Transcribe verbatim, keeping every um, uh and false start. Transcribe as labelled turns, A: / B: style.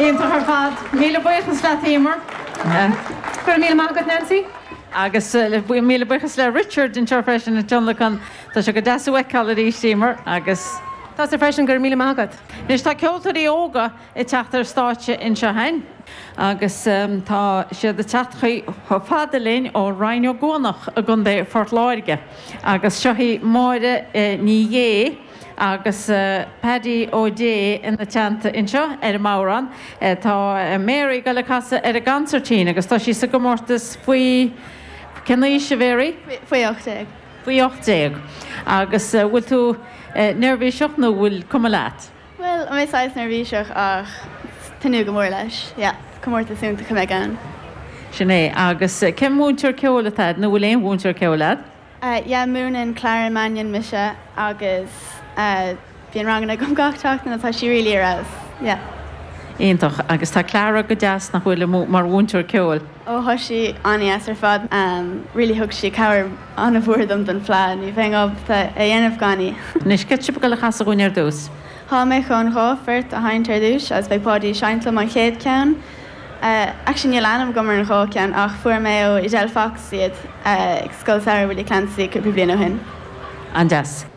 A: Éontar ar fad, míle buchas le tímar. Gur míle mágad Nancy?
B: Agus míle buchas le Richard in freisin na Johnlacan tá se go deasa weáil í tímar agus
A: Tá sé freisin gur míle mágad.
B: Nis tá ceoltarí óga i teachtar státe in se hain. Agus um, tá siad a teachchaí ho fadalín ó Rhainio Gónach a gundé Fort Láirge. Agus seohí máire eh, ní dhé agus uh, Paddy O'Day in the teanta inseo ar Mauran. Uh, tá uh, Mary go le casa ar a gancertín agus tá sí sa gomórtas faoi Cenna se bhéirí?
C: Faoi ochtéag.
B: Faoi ochtéag. Agus uh, bhfuil tú uh, nervhíiseach nó bhfuil cum leat?
C: Well, mé sais nervhíiseach ach tanú go mór leis. Ja, comórta súnta cum gan.
B: Sinné, agus uh, cem múntear ceolalatáid nó bhfuil éon múntear ceolalaid?
C: Ja, múnan Clara Mannion mise agus bhíon rangna gom gachtaach na tá si rilí ar as.
B: Éontach, agus tá Clara go deas nach bhfuil mar bhúntear ceol.
C: Ó tho si anías ar fad rilí thug si cabhar anna bhuadam don phlád, ní bheith ab a dhéanamh ganí.
B: Nis ce go le chasa gúin ar dús?
C: Tá mé chun ráfert a haint ar dús as bheith pádí seintla mai chéad ceann. Action ní leanam gomar an chó ceann ach fuair mé ó Idel Fox iad ag scoil saoir bhfuil clansaí go bliana hin.
B: An deas.